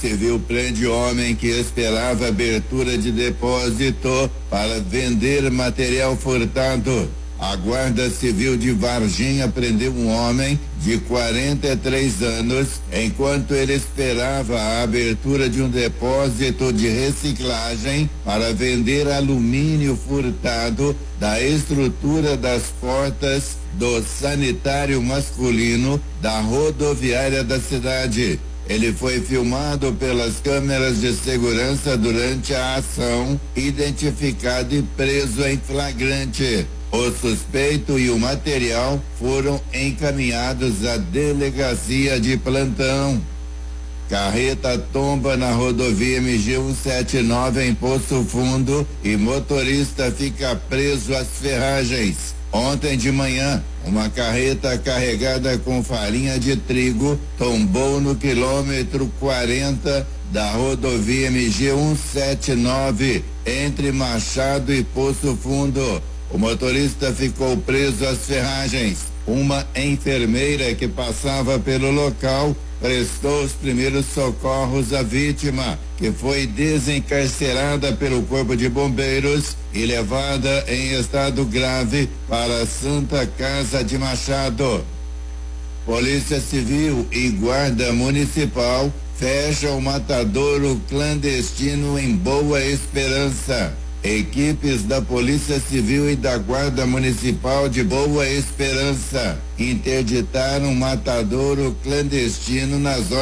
Civil prende homem que esperava abertura de depósito para vender material furtado. A Guarda Civil de Varginha prendeu um homem de 43 anos enquanto ele esperava a abertura de um depósito de reciclagem para vender alumínio furtado da estrutura das portas do sanitário masculino da rodoviária da cidade. Ele foi filmado pelas câmeras de segurança durante a ação, identificado e preso em flagrante. O suspeito e o material foram encaminhados à delegacia de plantão. Carreta tomba na rodovia MG 179 em Poço Fundo e motorista fica preso às ferragens. Ontem de manhã, uma carreta carregada com farinha de trigo tombou no quilômetro 40 da rodovia MG 179 entre Machado e Poço Fundo. O motorista ficou preso às ferragens. Uma enfermeira que passava pelo local prestou os primeiros socorros à vítima, que foi desencarcerada pelo Corpo de Bombeiros e levada em estado grave para a Santa Casa de Machado. Polícia Civil e Guarda Municipal fecham o matadouro clandestino em Boa Esperança. Equipes da Polícia Civil e da Guarda Municipal de Boa Esperança interditaram um matadouro clandestino na zona